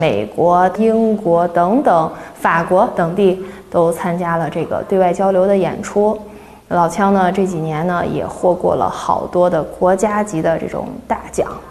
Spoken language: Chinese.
美国、英国等等，法国等地都参加了这个对外交流的演出。老枪呢这几年呢也获过了好多的国家级的这种大奖。